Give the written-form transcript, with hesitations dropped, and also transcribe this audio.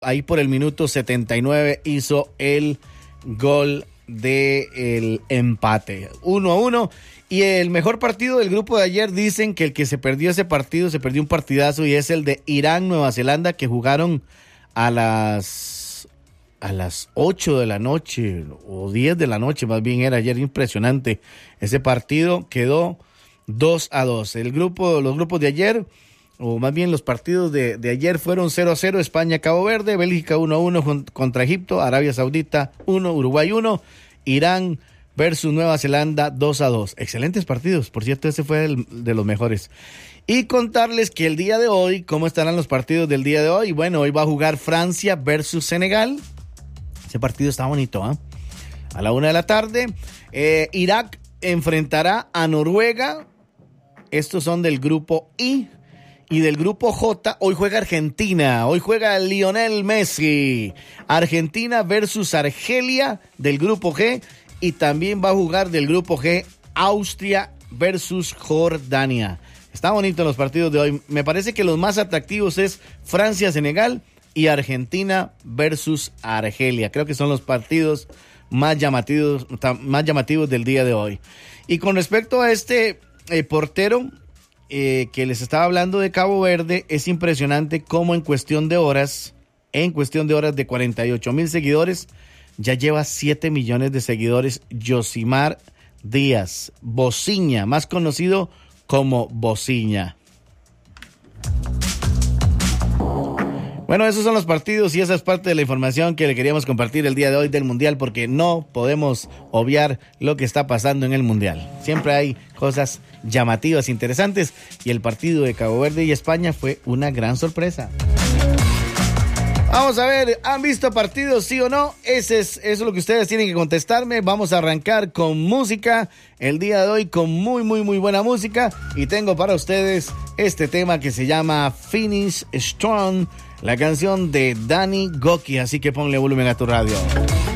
ahí por el minuto 79 hizo el gol del empate, 1-1. Y el mejor partido del grupo de ayer, dicen que el que se perdió ese partido, se perdió un partidazo, y es el de Irán-Nueva Zelanda, que jugaron a las 8 de la noche, o 10 de la noche más bien era ayer. Impresionante. Ese partido quedó 2-2. Los grupos de ayer, o más bien los partidos de ayer, fueron 0-0, España-Cabo Verde, Bélgica 1-1 contra Egipto, Arabia Saudita 1, Uruguay 1, Irán versus Nueva Zelanda 2-2. Excelentes partidos, por cierto, ese fue de los mejores. Y contarles que el día de hoy, ¿cómo estarán los partidos del día de hoy? Bueno, hoy va a jugar Francia versus Senegal. Ese partido está bonito, ¿eh? A la 1 de la tarde. Irak enfrentará a Noruega. Estos son del grupo I. Y del grupo J, hoy juega Argentina. Hoy juega Lionel Messi. Argentina versus Argelia del grupo G. Y también va a jugar del grupo G Austria versus Jordania. Está bonito los partidos de hoy. Me parece que los más atractivos es Francia-Senegal y Argentina versus Argelia. Creo que son los partidos más llamativos del día de hoy. Y con respecto a este portero que les estaba hablando de Cabo Verde, es impresionante cómo en cuestión de horas de 48,000 seguidores, ya lleva 7 millones de seguidores. Yosimar Díaz, Bociña, más conocido como Bociña. Bueno, esos son los partidos y esa es parte de la información que le queríamos compartir el día de hoy del Mundial, porque no podemos obviar lo que está pasando en el Mundial. Siempre hay cosas llamativas, interesantes, y el partido de Cabo Verde y España fue una gran sorpresa. Vamos a ver, ¿han visto partidos, sí o no? Eso es lo que ustedes tienen que contestarme. Vamos a arrancar con música el día de hoy, con muy, muy, muy buena música. Y tengo para ustedes este tema que se llama Finish Strong, la canción de Danny Gokey. Así que ponle volumen a tu radio.